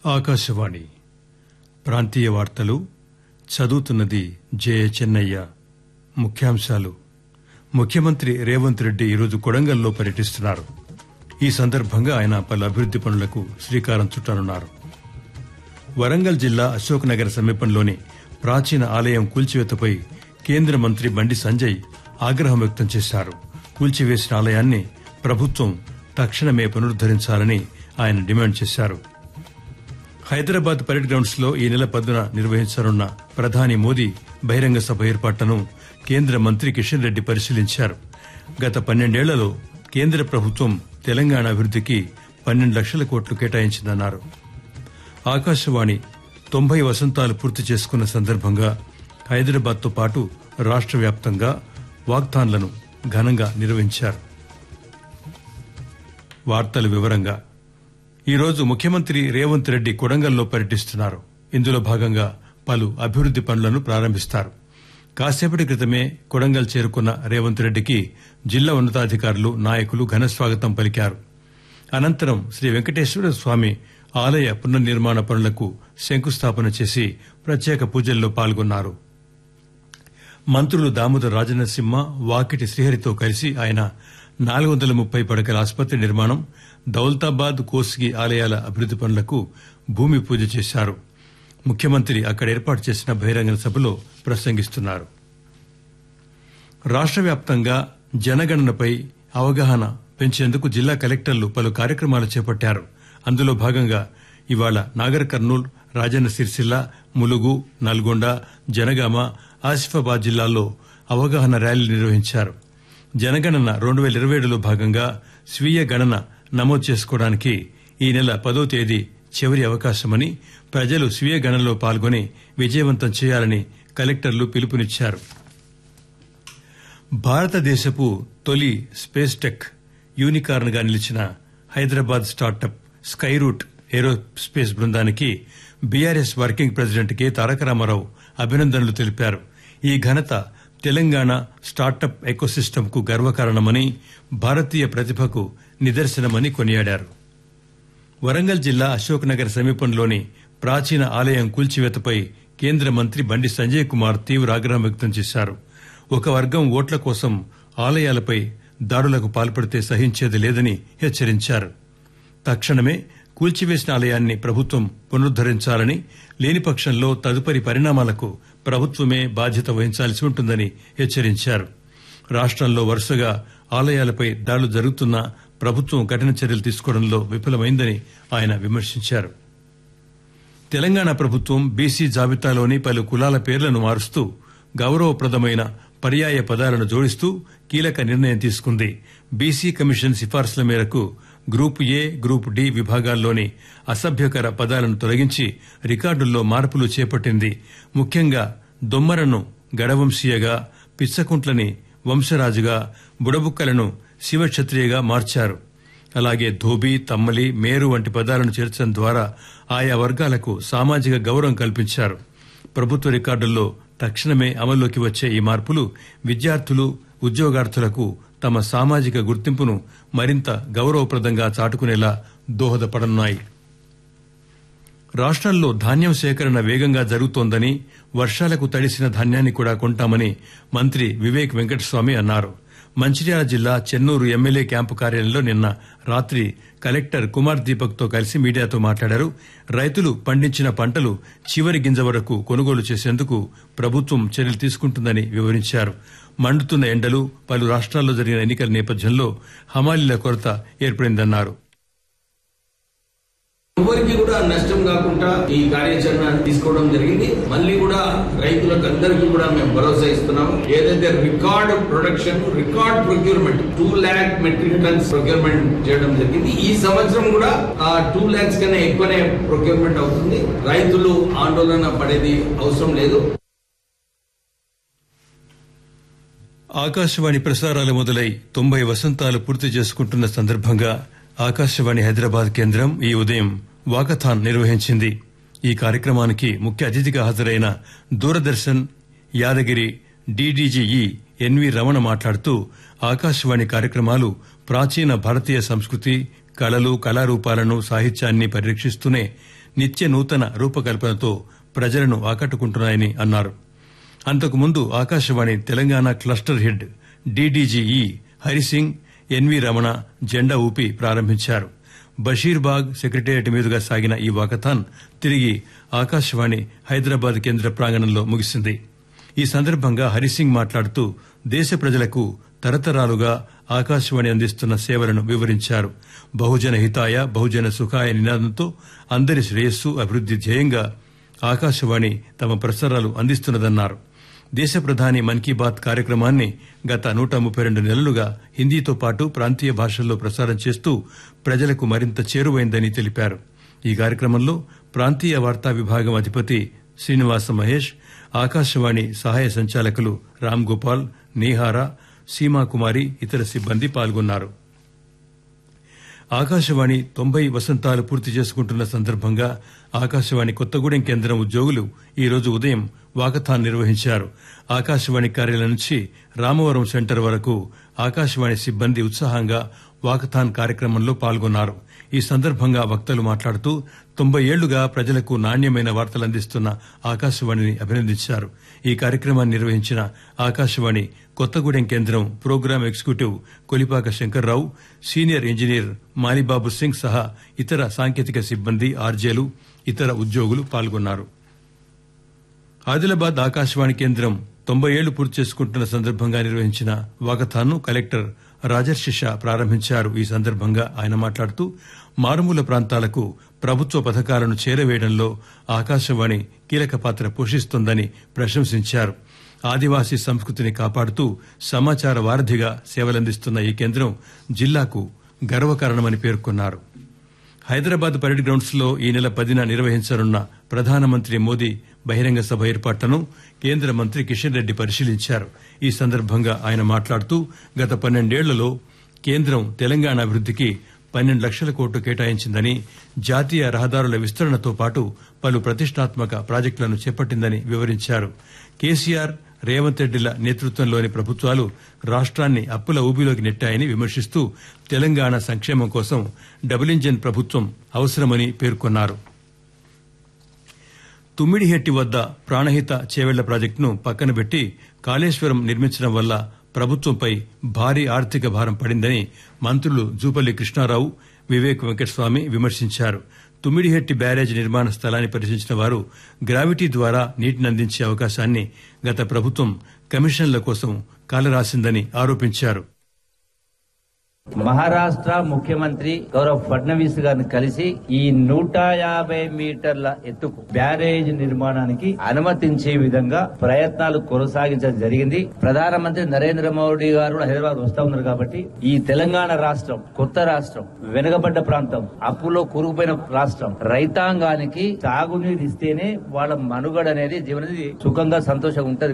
ఆకాశవాణి ప్రాంతీయ వార్తలు చదువుతున్నది జె చెన్నయ్య. ముఖ్యాంశాలు. ముఖ్యమంత్రి రేవంత్ రెడ్డి ఈరోజు కొడంగల్లో పర్యటిస్తున్నారు. ఈ సందర్భంగా ఆయన పలు అభివృద్ది పనులకు శ్రీకారం చుట్టనున్నారు. వరంగల్ జిల్లా అశోక్ నగర్ సమీపంలోని ప్రాచీన ఆలయం కూల్చివేతపై కేంద్ర మంత్రి బండి సంజయ్ ఆగ్రహం వ్యక్తం చేశారు. కూల్చివేసిన ఆలయాన్ని ప్రభుత్వం తక్షణమే పునరుద్దరించాలని ఆయన డిమాండ్ చేశారు. హైదరాబాద్ పరేడ్ గ్రౌండ్స్ లో ఈ నెల 10న నిర్వహించనున్న ప్రధాని మోదీ బహిరంగ సభ ఏర్పాట్లను కేంద్ర మంత్రి కిషన్ రెడ్డి పరిశీలించారు. గత 12 ఏళ్లలో కేంద్ర ప్రభుత్వం తెలంగాణ అభివృద్దికి 12 లక్షల కోట్లు కేటాయించిందన్నారు. ఆకాశవాణి 90 వసంతాలు పూర్తి చేసుకున్న సందర్భంగా హైదరాబాద్ తో పాటు రాష్ట్ర వ్యాప్తంగా వాక్థాన్లను ఘనంగా నిర్వహించారు. వార్తల వివరంగా ఈరోజు ముఖ్యమంత్రి రేవంత్ రెడ్డి కొడంగల్లో పర్యటిస్తున్నారు. ఇందులో భాగంగా పలు అభివృద్ది పనులను ప్రారంభిస్తారు. కాసేపటి క్రితమే కొడంగల్ చేరుకున్న రేవంత్ రెడ్డికి జిల్లా ఉన్నతాధికారులు, నాయకులు ఘనస్వాగతం పలికారు. అనంతరం శ్రీ వెంకటేశ్వర స్వామి ఆలయ పునర్నిర్మాణ పనులకు శంకుస్థాపన చేసి ప్రత్యేక పూజల్లో పాల్గొన్నారు. మంత్రులు దామోదర్ రాజనరసింహ, వాకిటి శ్రీహరితో కలిసి ఆయన 430 పడకల ఆసుపత్రి నిర్మాణం, దౌలతాబాద్, కోస్గి ఆలయాల అభివృద్ది పనులకు భూమి పూజ చేశారు. ముఖ్యమంత్రి అక్కడ ఏర్పాటు చేసిన బహిరంగ సభలో ప్రసంగిస్తున్నారు. రాష్ట్ర వ్యాప్తంగా జనగణనపై అవగాహన పెంచేందుకు జిల్లా కలెక్టర్లు పలు కార్యక్రమాలు చేపట్టారు. అందులో భాగంగా ఇవాళ నాగర్ కర్నూల్, రాజన్న సిరిసిల్ల, ములుగు, నల్గొండ, జనగామ, ఆసిఫాబాద్ జిల్లాల్లో అవగాహన ర్యాలీలు నిర్వహించారు. జనగణన 2027లో భాగంగా స్వీయ గణన నమోదు చేసుకోవడానికి ఈ నెల 10వ తేదీ చివరి అవకాశమని, ప్రజలు స్వీయ గణనలో పాల్గొని విజయవంతం చేయాలని కలెక్టర్లు పిలుపునిచ్చారు. భారతదేశపు తొలి స్పేస్ టెక్ యూనికార్న్ గా నిలిచిన హైదరాబాద్ స్టార్టప్ స్కైరూట్ ఏరోస్పేస్ బృందానికి బీఆర్ఎస్ వర్కింగ్ ప్రెసిడెంట్ కె తారక రామారావు అభినందనలు తెలిపారు. ఈ ఘనత తెలంగాణ స్టార్టప్ ఎకోసిస్టమ్ కు గర్వకారణమని, భారతీయ ప్రతిభకు నిదర్శనమని కొనియాడారు. వరంగల్ జిల్లా అశోక్ నగర్ సమీపంలోని ప్రాచీన ఆలయం కూల్చివేతపై కేంద్ర మంత్రి బండి సంజయ్ కుమార్ తీవ్ర ఆగ్రహం వ్యక్తం చేశారు. ఒక వర్గం ఓట్ల కోసం ఆలయాలపై దాడులకు పాల్పడితే సహించేది లేదని హెచ్చరించారు. తక్షణమే కూల్చివేసిన ఆలయాన్ని ప్రభుత్వం పునరుద్దరించాలని, లేని పక్షంలో తదుపరి పరిణామాలకు ప్రభుత్వమే బాధ్యత వహించాల్సి ఉంటుందని హెచ్చరించారు. రాష్ట్రంలో వరుసగా ఆలయాలపై దాడులు జరుగుతున్నా ప్రభుత్వం కఠిన చర్యలు తీసుకోవడంలో విఫలమైందని ఆయన విమర్శించారు. తెలంగాణ ప్రభుత్వం బీసీ జాబితాలోని పలు కులాల పేర్లను మారుస్తూ గౌరవప్రదమైన పర్యాయ పదాలను జోడిస్తూ కీలక నిర్ణయం తీసుకుంది. బీసీ కమిషన్ సిఫార్సుల మేరకు గ్రూప్ ఏ, గ్రూప్ డి విభాగాల్లోని అసభ్యకర పదాలను తొలగించి రికార్డుల్లో మార్పులు చేపట్టింది. ముఖ్యంగా దొమ్మరను గడవంశీయగా, పిచ్చకుంట్లని వంశరాజుగా, బుడబుక్కలను శివక్షత్రియగా మార్చారు. అలాగే ధోబి, తమ్మలి, మేరు వంటి పదాలను చేర్చడం ద్వారా ఆయా వర్గాలకు సామాజిక గౌరవం కల్పించారు. ప్రభుత్వ రికార్డుల్లో తక్షణమే అమల్లోకి వచ్చే ఈ మార్పులు విద్యార్థులు, ఉద్యోగార్థులకు తమ సామాజిక గుర్తింపును మరింత గౌరవప్రదంగా చాటుకునేలా దోహదపడనున్నాయి. రాష్ట్రంలో ధాన్యం సేకరణ వేగంగా జరుగుతోందని, వర్షాలకు తడిసిన ధాన్యాన్ని కూడా కొంటామని మంత్రి వివేక్ వెంకటస్వామి అన్నారు. మంచిర్యాల జిల్లా చెన్నూరు ఎమ్మెల్యే క్యాంపు కార్యాలయంలో నిన్న రాత్రి కలెక్టర్ కుమార్ దీపక్ తో కలిసి మీడియాతో మాట్లాడారు. రైతులు పండించిన పంటలు చివరి గింజ వరకు కొనుగోలు చేసేందుకు ప్రభుత్వం చర్యలు తీసుకుంటుందని వివరించారు. మండుతున్న ఎండలు, పలు రాష్ట్రాల్లో జరిగిన ఎన్నికల నేపథ్యంలో హమాలీల కొరత ఏర్పడిందన్నారు. ఎవరికి కూడా నష్టం కాకుండా ఈ కార్యాచరణ తీసుకోవడం జరిగింది. మళ్ళీ కూడా రైతులకు అందరికీ కూడా మేము భరోసా ఇస్తున్నాము. ఏదైతే record production, record procurement 2 lakh metric tons procurement చేయడం జరిగింది. ఈ సంవత్సరం కూడా ఆ 2 lakhs కన్నా ఎక్కువనే ప్రొక్యూర్మెంట్ అవుతుంది. రైతులు ఆందోళన పడేది అవసరం లేదు. ఆకాశవాణి ప్రసారాలు మొదలై 90 వసంతాలు పూర్తి చేసుకుంటున్న సందర్భంగా ఆకాశవాణి హైదరాబాద్ కేంద్రం ఈ ఉదయం వాకథాన్ నిర్వహించింది. ఈ కార్యక్రమానికి ముఖ్య అతిథిగా హాజరైన దూరదర్శన్ యాదగిరి డీడీజీఈ ఎన్వి రమణ మాట్లాడుతూ ఆకాశవాణి కార్యక్రమాలు ప్రాచీన భారతీయ సంస్కృతి, కళలు, కళారూపాలను, సాహిత్యాన్ని పరిరక్షిస్తూనే నిత్య నూతన రూపకల్పనతో ప్రజలను ఆకట్టుకుంటున్నాయని అన్నారు. అంతకుముందు Akashvani Telangana cluster head DDGE Hari Singh N V Ramana జెండా ఊపి ప్రారంభించారు. బషీర్బాగ్ సెక్రటేరియట్ మీదుగా సాగిన ఈ వాకథాన్ తిరిగి ఆకాశవాణి హైదరాబాద్ కేంద్ర ప్రాంగణంలో ముగిసింది. ఈ సందర్భంగా హరిసింగ్ మాట్లాడుతూ దేశ ప్రజలకు తరతరాలుగా ఆకాశవాణి అందిస్తున్న సేవలను వివరించారు. బహుజన హితాయ బహుజన సుఖాయ నినాదంతో అందరి శ్రేయస్సు అభివృద్ది ధ్యేయంగా ఆకాశవాణి తమ ప్రసారాలు అందిస్తున్నదన్నారు. దేశ ప్రధాని మన్ కీ బాత్ కార్యక్రమాన్ని గత 132 నెలలుగా హిందీతో పాటు ప్రాంతీయ భాషల్లో ప్రసారం చేస్తూ ప్రజలకు మరింత చేరువైందని తెలిపారు. ఈ కార్యక్రమంలో ప్రాంతీయ వార్తా విభాగం అధిపతి శ్రీనివాస మహేష్, ఆకాశవాణి సహాయ సంచాలకులు రామ్ గోపాల్, నీహారా, సీమాకుమారి, ఇతర సిబ్బంది పాల్గొన్నారు. ఆకాశవాణి 90 వసంతాలు పూర్తి చేసుకుంటున్న సందర్భంగా ఆకాశవాణి కొత్తగూడెం కేంద్రం ఉద్యోగులు ఈ రోజు ఉదయం వాకథాన్ నిర్వహించారు. ఆకాశవాణి కార్యాలయం నుంచి రామవరం సెంటర్ వరకు ఆకాశవాణి సిబ్బంది ఉత్సాహంగా వాకథాన్ కార్యక్రమంలో పాల్గొన్నారు. ఈ సందర్భంగా వక్తలు మాట్లాడుతూ 90 ఏళ్లుగా ప్రజలకు నాణ్యమైన వార్తలు అందిస్తున్న ఆకాశవాణిని అభినందించారు. ఈ కార్యక్రమాన్ని నిర్వహించిన ఆకాశవాణి కొత్తగూడెం కేంద్రం programme executive Kolipaka Shankarrao, senior engineer Malibabu Singh సహా ఇతర సాంకేతిక సిబ్బంది, ఆర్జేలు, ఇతర ఉద్యోగులు పాల్గొన్నారు. ఆదిలాబాద్ ఆకాశవాణి కేంద్రం 90 ఏళ్లు పూర్తి చేసుకుంటున్న సందర్భంగా నిర్వహించిన వాకథాన్ను కలెక్టర్ రాజర్షి షా ప్రారంభించారు. ఈ సందర్భంగా ఆయన మాట్లాడుతూ మారుమూల ప్రాంతాలకు ప్రభుత్వ పథకాలను చేరవేయడంలో ఆకాశవాణి కీలక పాత్ర పోషిస్తోందని ప్రశంసించారు. ఆదివాసీ సంస్కృతిని కాపాడుతూ సమాచార వారధిగా సేవలందిస్తున్న ఈ కేంద్రం జిల్లాకు గర్వకారణమని పేర్కొన్నారు. హైదరాబాద్ పరేడ్ గ్రౌండ్స్ లో ఈ నెల 10న నిర్వహించనున్న ప్రధానమంత్రి మోదీ బహిరంగ సభ ఏర్పాట్లను కేంద్ర మంత్రి కిషన్ రెడ్డి పరిశీలించారు. ఈ సందర్భంగా ఆయన మాట్లాడుతూ గత 12 ఏళ్లలో కేంద్రం తెలంగాణ అభివృద్దికి 12 లక్షల కోట్లు కేటాయించిందని, జాతీయ రహదారుల విస్తరణతో పాటు పలు ప్రతిష్టాత్మక ప్రాజెక్టులను చేపట్టిందని వివరించారు. కేసీఆర్, రేవంత్ రెడ్డిల నేతృత్వంలోని ప్రభుత్వాలు రాష్ట్రాన్ని అప్పుల ఊబిలోకి నెట్టాయని విమర్శిస్తూ తెలంగాణ సంక్షేమం కోసం డబుల్ ఇంజిన్ ప్రభుత్వం అవసరమని పేర్కొన్నారు. తుమ్మిడిహెట్టి వద్ద ప్రాణహిత చేవెళ్ల ప్రాజెక్టును పక్కనబెట్టి కాళేశ్వరం నిర్మించడం వల్ల ప్రభుత్వంపై భారీ ఆర్థిక భారం పడిందని మంత్రులు జూపల్లి కృష్ణారావు, వివేక్ వెంకటస్వామి విమర్శించారు. తుమ్మిడిహెట్టి బ్యారేజ్ నిర్మాణ స్థలాన్ని పరిశీలించిన వారు గ్రావిటీ ద్వారా నీటిని అందించే అవకాశాన్ని గత ప్రభుత్వం కమిషన్ల కోసం కాలరాసిందని ఆరోపించారు. మహారాష్ట్ర ముఖ్యమంత్రి గౌరవ్ ఫడ్నవీస్ గారిని కలిసి ఈ 150 మీటర్ల ఎత్తుకు బ్యారేజ్ నిర్మాణానికి అనుమతించే విధంగా ప్రయత్నాలు కొనసాగించడం జరిగింది. ప్రధానమంత్రి నరేంద్ర మోడీ గారు కూడా హైదరాబాద్ వస్తా ఉన్నారు కాబట్టి ఈ తెలంగాణ రాష్ట్రం, కొత్త రాష్ట్రం, వెనుకబడ్డ ప్రాంతం, అప్పులో కూరుకుపోయిన రాష్ట్రం, రైతాంగానికి సాగునీరు ఇస్తేనే వాళ్ళ మనుగడ అనేది జీవనది సుఖంగా సంతోషంగా ఉంటది.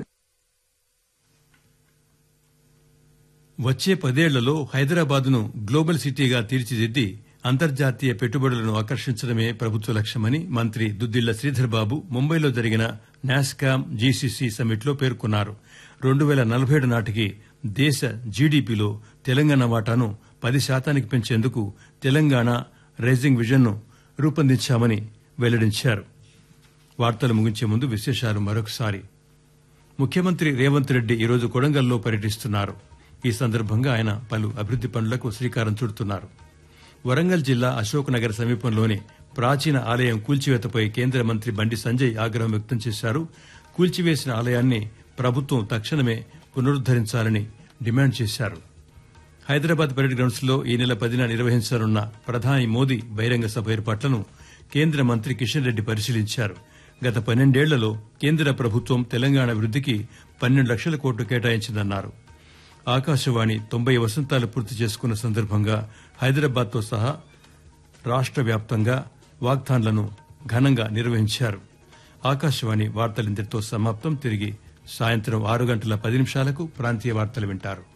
వచ్చే 10 ఏళ్లలో హైదరాబాద్ను గ్లోబల్ సిటీగా తీర్చిదిద్ది అంతర్జాతీయ పెట్టుబడులను ఆకర్షించడమే ప్రభుత్వ లక్ష్యమని మంత్రి దుద్దిళ్ల శ్రీధర్ బాబు ముంబైలో జరిగిన నాస్కామ్ జీసీసీ సమ్మిట్లో పేర్కొన్నారు. 2047 నాటికి దేశ జీడీపీలో తెలంగాణ వాటాను 10% పెంచేందుకు తెలంగాణ రైజింగ్ విజన్ను రూపొందించామని వెల్లడించారు. వార్తలు ముగించే ముందు విశేషాలు మరొకసారి. ముఖ్యమంత్రి రేవంత్ రెడ్డి ఈరోజు కొడంగల్లో పర్యటిస్తున్నారు. ఈ సందర్భంగా ఆయన పలు అభివృద్ది పనులకు శ్రీకారం చుడుతున్నారు. వరంగల్ జిల్లా అశోక్ నగర్ సమీపంలోని ప్రాచీన ఆలయం కూల్చివేతపై కేంద్ర మంత్రి బండి సంజయ్ ఆగ్రహం వ్యక్తం చేశారు. కూల్చివేసిన ఆలయాన్ని ప్రభుత్వం తక్షణమే పునరుద్దరించాలని డిమాండ్ చేశారు. హైదరాబాద్ పరేడ్ గ్రౌండ్స్ లో ఈ నెల 10న నిర్వహించనున్న ప్రధాని మోదీ బహిరంగ సభ ఏర్పాట్లను కేంద్ర మంత్రి కిషన్ రెడ్డి పరిశీలించారు. గత 12 ఏళ్లలో కేంద్ర ప్రభుత్వం తెలంగాణ అభివృద్దికి 12 లక్షల కోట్లు కేటాయించిందన్నారు. ఆకాశవాణి 90 వసంతాలు పూర్తి చేసుకున్న సందర్భంగా హైదరాబాద్తో సహా రాష్ట్ర వ్యాప్తంగా వాక్థాన్లను ఘనంగా నిర్వహించారు. ఆకాశవాణి వార్తలింతటితో సమాప్తం. తిరిగి సాయంత్రం 6 గంటల 10 నిమిషాలకు ప్రాంతీయ వార్తలు వింటారు.